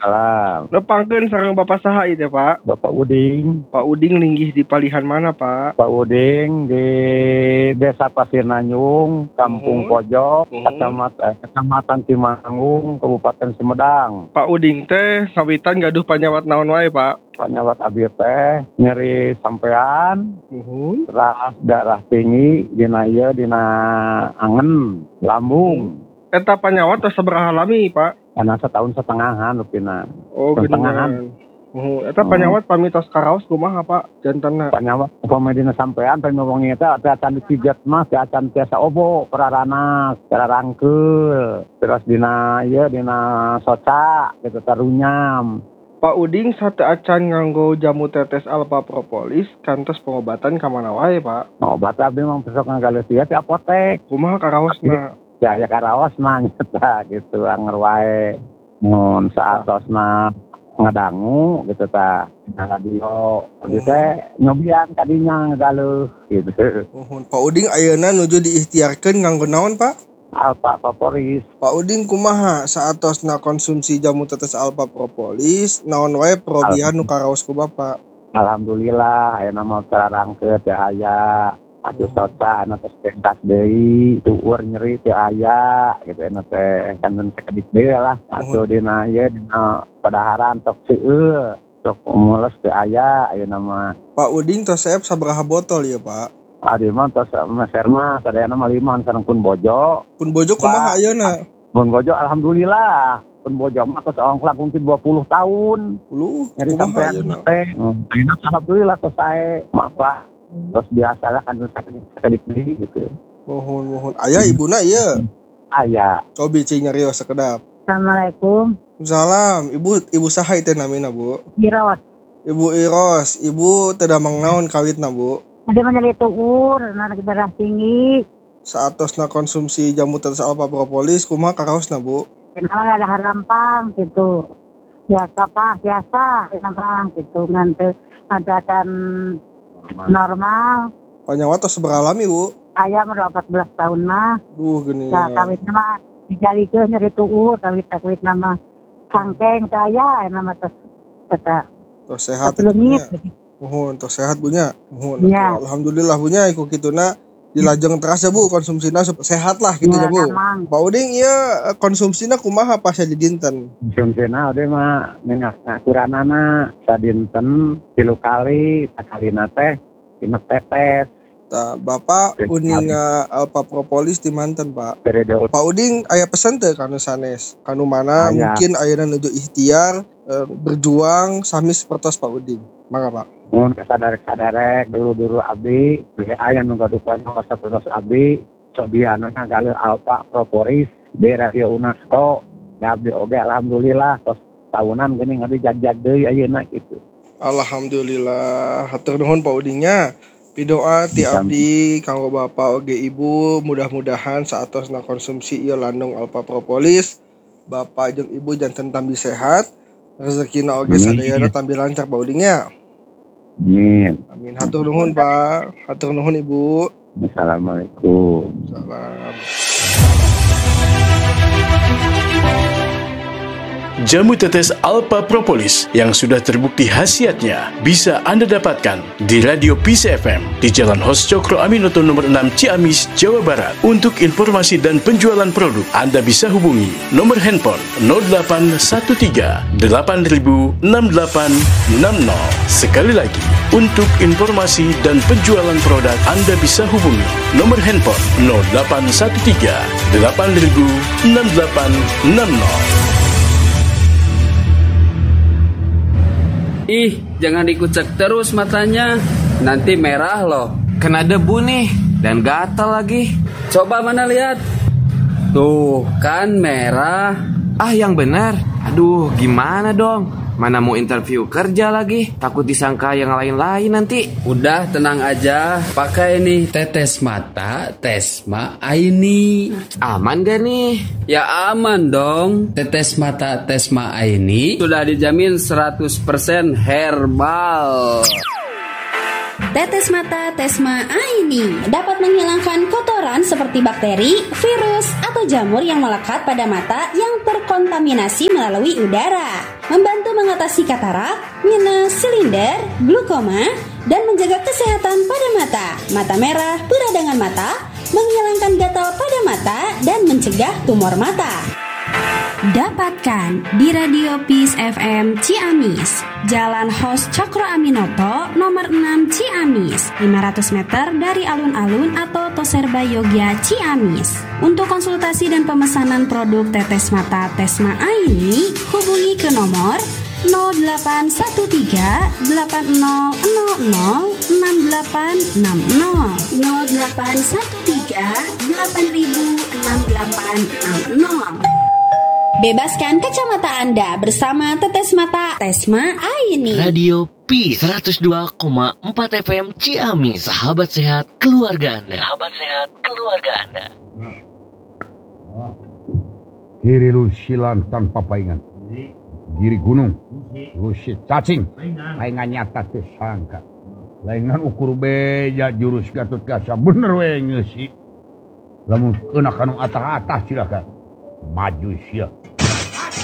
Waalaikumsalam. Nepangkeun sareng Bapak saha ieu teh, Pak? Bapak Uding. Pak Uding linggih di palihan mana, Pak? Pak Uding di Desa Pasir Nanyung, Kampung Pojok, Kecamatan Timanggung, Kabupaten Sumedang. Pak Uding teh ngawitan gaduh panyawat naon wae, Pak? Panyawat abdi teh nyeri sampean, darah tinggi dina angen, lambung. Eta panyawat tos sabaraha lami, Pak? Karena setahun setengahan lupina. Oh, geningan. Eta panyawat pamitos karaos kumaha, Pak? Jantanna. Panyawat upama dina sampean pami ngomong eta teh acan dipijet mah teh acan tiasa obo peraranas, cara rangkeul. Terus dina soca gitu tarunyam. Pak Uding sate acan nganggo jamu tetes alpha propolis kantos pengobatan ka mana wae, Pak? Obat abdi mah besok ngagaleus di apotek. Kumaha karaosna? Ya karaos mah nyata gitu anger wae. Mun saatosna ngadangu gitu tah. Nah radio ieu teh nyobian kadinya ngagaleus gitu. Pak Uding ayeuna nuju diikhtiarkeun nganggo naon, Pak? Alpha propolis. Pak Uding kumaha saatosna konsumsi jamu tetes alpha propolis naon wae perobihan nu karaos ku Bapak? Alhamdulillah ayeuna mah terarangkeun teh aya atuh soca anu teh pentas deui, tueur nyeri teh aya gitu anu teh kangen sakedik deui lah. Atuh dina padaharan tok seueur, tok mules teh aya ayeuna mah. Pak Uding tos saep sabaraha botol ya, Pak? Adi mah tos meser mah sadayana mah 5 sareng pun bojo. Pun bojo kumaha ayeuna? Pun bojo alhamdulillah. Pun bojo mah tos ongklak mungkin 20 tahun. Nyeri sampean teh. Ayeuna alhamdulillah tos sae. Maaf terus biasalah kan sakedik deui gitu. Mohon. Aya ibuna ieu? Aya. Cobi cing nyarios sakedap. Assalamualaikum. Salam. Ibu saha teh namina, Bu? Iros. Ibu Iros. Ibu teu damang naon kawitna, Bu? Ada menyeri tuur, darah tinggi. Saatosna konsumsi jamu tetes alpha propolis kumaha karaosna, Bu? Kenapa ada harampang gitu. Biasa harampang gitu. Nanti ada kan normal. Panyawat tos sabaraha lami, Bu? Ayam udah 14 tahun mah. Gini. Ya kawitna mah dijalikeun nyeri tuur, kawit nama sangkeng saya nama tos kata. Tos sehat. Mohon tos sehat bunya. Mohon. Ya. Alhamdulillah bunya iku kituna dilajeng terasa Bu konsumsina sehat lah gitu ya, Bu. Pak Uding ieu konsumsina kumaha pas di dinten? Konsumsina ode mah minyak kuranana sadinten 3 kali, sakalina teh 5 tetes. Tah Bapak Uding alpha propolis di manten, Pak. Pak Uding aya pesen teh kanu sanes? Kanu mana mungkin ayeuna nuju ikhtiar berjuang sami sapertos Pak Uding. Mangga, Pak. Mun kasadarek dulu abdi aya nu gaduhan sapertos abdi cobian ngagaleus alpha propolis di radio UNESCO. Da abdi oge alhamdulillah tos tahunan geuning abdi jag deui ayeuna kitu. Alhamdulillah. Hatur nuhun Pak Udingnya. Pidoa ti abdi kanggo Bapak oge Ibu mudah-mudahan saatosna konsumsi ieu landung alpha propolis Bapak jeung Ibu janten tambi sehat, rezekina oge sadayana tambi lancar Pak Udingnya. Amin. Hatur nuhun Pak. Hatur nuhun Ibu. Assalamualaikum. Salam. Jamu tetes alpha propolis yang sudah terbukti khasiatnya bisa Anda dapatkan di Radio Peace FM di Jalan Hos Cokro Aminoto nomor 6 Ciamis, Jawa Barat. Untuk informasi dan penjualan produk, Anda bisa hubungi nomor handphone 0813 8000 6860. Sekali lagi, untuk informasi dan penjualan produk, Anda bisa hubungi nomor handphone 0813 8000 6860. Ih, jangan dikucek terus matanya. Nanti merah loh. Kena debu nih dan gatal lagi. Coba mana lihat. Tuh, kan merah. Ah, yang benar. Aduh, gimana dong? Mana mau interview kerja lagi? Takut disangka yang lain-lain nanti. Udah tenang aja. Pakai nih tetes mata Tesma Aini. Aman gak nih? Ya aman dong. Tetes mata Tesma Aini sudah dijamin 100% herbal. Tetes mata Tesma Aini dapat menghilangkan kotoran seperti bakteri, virus, atau jamur yang melekat pada mata yang terkontaminasi melalui udara. Membantu mengatasi katarak, minus, silinder, glukoma, dan menjaga kesehatan pada mata, mata merah, peradangan mata, menghilangkan gatal pada mata, dan mencegah tumor mata. Dapatkan di Radio Peace FM Ciamis, Jalan Hos Cokro Aminoto, nomor 6 Ciamis, 500 meter dari alun-alun atau Toserba Yogya Ciamis. Untuk konsultasi dan pemesanan produk tetes mata Tesma Aini, hubungi ke nomor 0813 8000 6860 0813 8000 6860. Bebaskan kacamata Anda bersama Tetes Mata Tesma Aini. Radio Peace 102,4 FM Ciamis, sahabat sehat keluarga Anda. Sahabat sehat keluarga Anda. Kiri lusilan tanpa paingan. Giri gunung. Lusi cacing. Paingan nyata tersangka. Laingan ukur beja jurus Gatot Kaca. Bener we ngeusi. Lamun kena kanu atas-atas silakan. Maju siap.